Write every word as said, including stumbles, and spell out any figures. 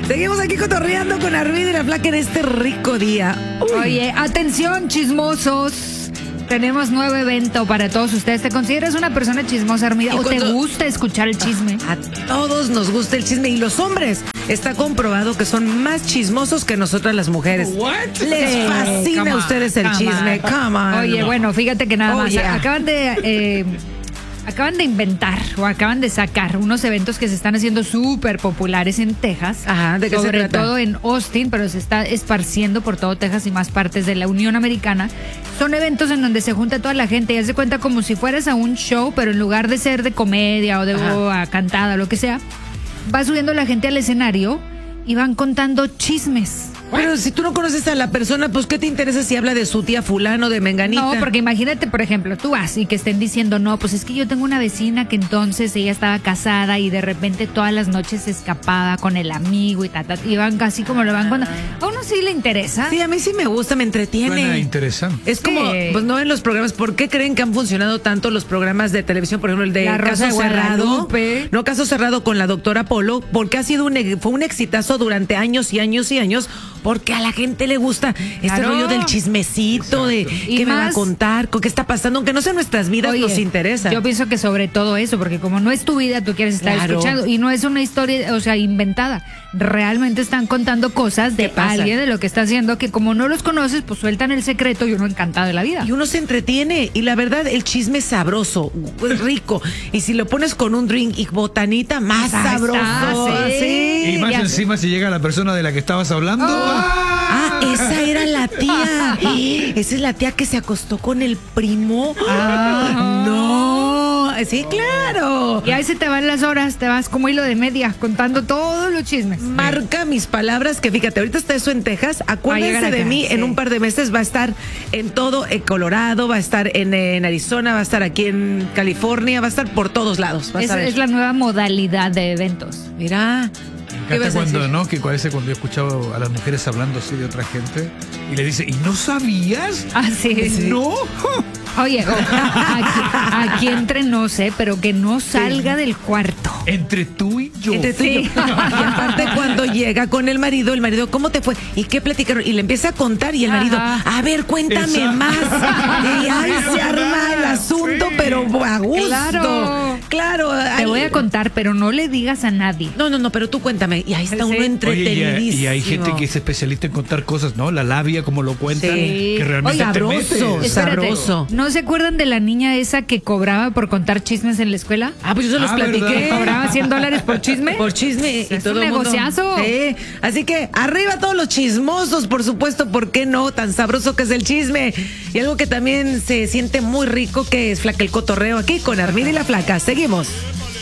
Seguimos aquí cotorreando con Armida y la Flaca en este rico día. Uy. Oye, atención, chismosos. Tenemos nuevo evento para todos ustedes. ¿Te consideras una persona chismosa, Armida? ¿O te gusta escuchar el chisme? A todos nos gusta el chisme. Y los hombres, está comprobado que son más chismosos que nosotras las mujeres. What? Les Sí, fascina come a ustedes el on, chisme. Come on. Oye, bueno, fíjate que nada Oh, más. yeah. Acaban de... Eh, Acaban de inventar o acaban de sacar unos eventos que se están haciendo súper populares en Texas. Ajá, ¿de qué se sobre trata? todo en Austin, pero se está esparciendo por todo Texas y más partes de la Unión Americana. Son eventos en donde se junta toda la gente y haz de cuenta como si fueras a un show, pero en lugar de ser de comedia o de o a cantada o lo que sea, va subiendo la gente al escenario y van contando chismes. Pero si tú no conoces a la persona, pues ¿qué te interesa si habla de su tía fulano, de menganita? No, porque imagínate, por ejemplo, tú vas y que estén diciendo, no, pues es que yo tengo una vecina que entonces ella estaba casada y de repente todas las noches se escapaba con el amigo y tal, y van casi como lo van cuando... A uno sí le interesa. Sí, a mí sí me gusta, me entretiene. Suena interesante. Es como, Sí. pues no en los programas, ¿por qué creen que han funcionado tanto los programas de televisión? Por ejemplo, el de La Rosa Caso de Cerrado. Guadalupe. No, Caso Cerrado con la doctora Polo, porque ha sido un, fue un exitazo durante años y años y años, porque a la gente le gusta este Claro. rollo del chismecito, de Y qué me va a más- contar, qué está pasando, aunque no sea nuestras vidas, Oye, nos interesa. Yo pienso que sobre todo eso, porque como no es tu vida, tú quieres estar Claro. escuchando y no es una historia, o sea, inventada. Realmente están contando cosas de ¿Qué pasa? alguien, de lo que está haciendo, que como no los conoces, pues sueltan el secreto y uno encantado de la vida. Y uno se entretiene. Y la verdad, el chisme es sabroso, es rico. Y si lo pones con un drink y botanita, más Ahí está, sabroso. sí. Sí. Y más ya sé. encima si llega la persona de la que estabas hablando. Ah, esa era la tía. Esa es la tía que se acostó con el primo. Ah. No. Sí, claro. Y ahí se te van las horas, te vas como hilo de media contando todos los chismes. Marca mis palabras que fíjate, ahorita está eso en Texas. Va a Acuérdense llegar de acá, mí, sí. en un par de meses va a estar en todo en Colorado, va a estar en, en Arizona, va a estar aquí en California, va a estar por todos lados. Vas Es, a ver. es la nueva modalidad de eventos. Mira. Me ¿Qué encanta vas a cuando, decir? ¿no? Que parece cuando yo he escuchado a las mujeres hablando así de otra gente y le dice, ¿y no sabías? Ah, sí, sí. No. Oye, o- aquí, aquí entre no sé, pero que no salga del cuarto. Entre tú y yo. Entre tú y yo. Sí. Y aparte cuando llega con el marido, el marido, ¿cómo te fue? ¿Y qué platicaron? Y le empieza a contar y el marido, Ajá. a ver, cuéntame Exacto. más. Y ahí se arma el asunto, Sí. pero a gusto. Claro. Claro. Te ay. voy a contar, pero no le digas a nadie. No, no, no, pero tú cuéntame. Y ahí está Sí. uno Oye, y, entretenidísimo. y hay gente que es especialista en contar cosas, ¿no? La labia, como lo cuentan, Sí. que realmente Oye, te sabroso. metes. Espérate, sabroso. ¿no se acuerdan de la niña esa que cobraba por contar chismes en la escuela? Ah, pues yo se los Ah, platiqué. ¿verdad? ¿Cobraba cien dólares por chisme? Por chisme y Es todo un el mundo. negociazo. Sí. Así que arriba todos los chismosos, por supuesto, ¿por qué no? Tan sabroso que es el chisme. Y algo que también se siente muy rico, que es Flaca el cotorreo aquí con Armida y la Flaca. Seguimos.